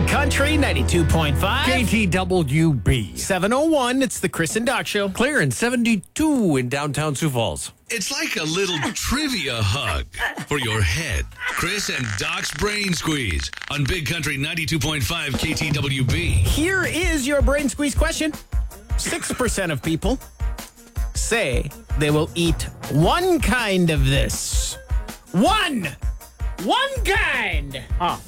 Country 92.5. KTWB. 701. It's the Chris and Doc Show. Clear in 72 in downtown Sioux Falls. It's like a little trivia hug for your head. Chris and Doc's Brain Squeeze on Big Country 92.5 KTWB. Here is your brain squeeze question. 6% of people say they will eat one kind of this. One kind.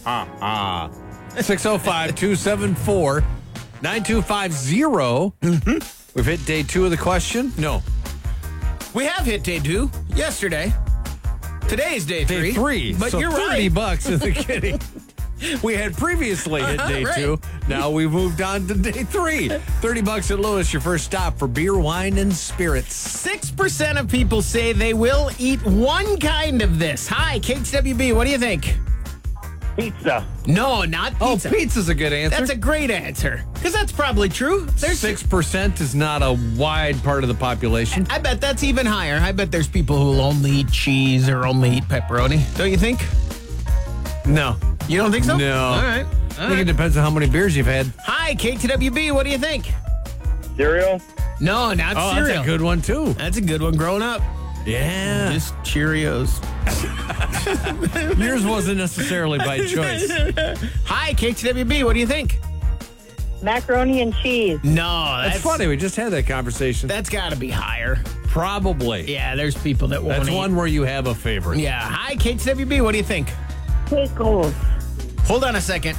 605-274-9250. We've hit day 2 of the question. No. We have hit day 2 yesterday. Today's day 3. Day 3. But so you're $30 right. in the kitty. We had previously hit day Right. 2. Now we've moved on to day 3. $30 at Lewis, your first stop for beer, wine, and spirits. 6% of people say they will eat one kind of this. Hi, KTWB. What do you think? Pizza. No, not pizza. Oh, pizza's a good answer. That's a great answer. Because that's probably true. There's 6% is not a wide part of the population. I bet that's even higher. I bet there's people who will only eat cheese or only eat pepperoni. Don't you think? No. You don't think so? No. All right. I think it depends on how many beers you've had. Hi, KTWB. What do you think? Cereal. No, not Oh, cereal. that's a good one, too. That's a good one growing up. Yeah. Just Cheerios. Yours wasn't necessarily by choice. Hi, KTWB. What do you think? Macaroni and cheese. No, That's funny. We just had that conversation. That's got to be higher. Probably. Yeah, there's people that won't That's eat. one where you have a favorite. Yeah. Hi, KTWB. What do you think? Pickles. Hold on a second.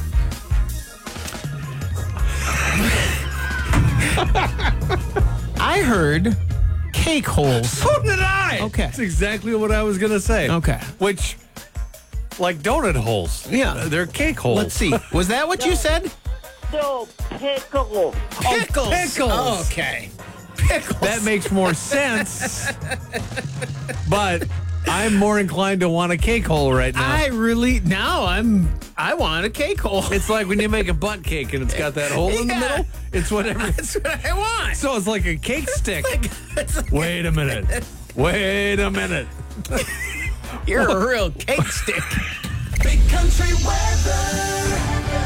I heard cake holes. So did I. Okay. That's exactly what I was going to say. Okay. Which, like donut holes. Yeah. They're cake holes. Let's see. Was that what you said? No, pickles. Pickles. pickles. Oh, okay. Pickles. That makes more sense. But I'm more inclined to want a cake hole right now. I want a cake hole. It's like when you make a butt cake and it's got that hole in the Yeah. middle. It's whatever. That's what I want. So it's like a cake stick. It's like- Wait a minute. Wait a minute. You're a real cake stick. Big Country weather.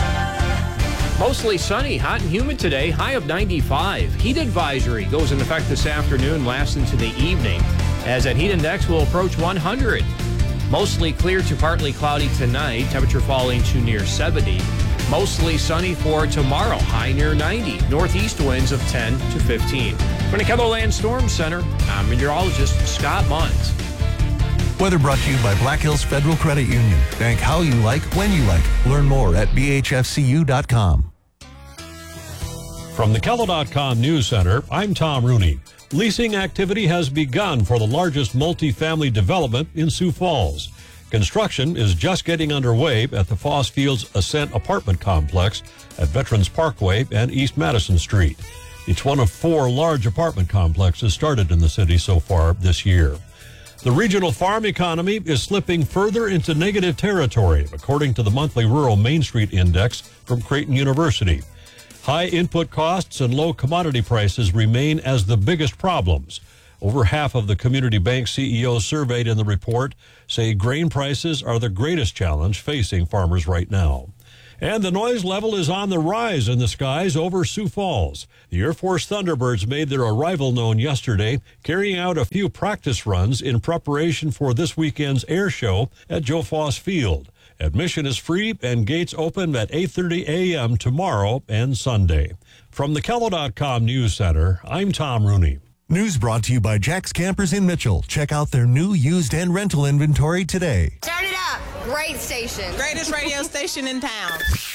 Mostly sunny, hot and humid today, high of 95. Heat advisory goes into effect this afternoon, lasts into the evening, as that heat index will approach 100. Mostly clear to partly cloudy tonight, temperature falling to near 70. Mostly sunny for tomorrow, high near 90. Northeast winds of 10 to 15. From the KELOLAND Storm Center, I'm meteorologist Scott Munns. Weather brought to you by Black Hills Federal Credit Union. Bank how you like, when you like. Learn more at bhfcu.com. From the Kello.com News Center, I'm Tom Rooney. Leasing activity has begun for the largest multifamily development in Sioux Falls. Construction is just getting underway at the Foss Fields Ascent apartment complex at Veterans Parkway and East Madison Street. It's one of 4 large apartment complexes started in the city so far this year. The regional farm economy is slipping further into negative territory, according to the monthly Rural Main Street Index from Creighton University. High input costs and low commodity prices remain as the biggest problems. Over half of the community bank CEOs surveyed in the report say grain prices are the greatest challenge facing farmers right now. And the noise level is on the rise in the skies over Sioux Falls. The Air Force Thunderbirds made their arrival known yesterday, carrying out a few practice runs in preparation for this weekend's air show at Joe Foss Field. Admission is free and gates open at 8:30 a.m. tomorrow and Sunday. From the Kello.com News Center, I'm Tom Rooney. News brought to you by Jack's Campers in Mitchell. Check out their new, used, and rental inventory today. Turn it up. Great station. Greatest radio station in town.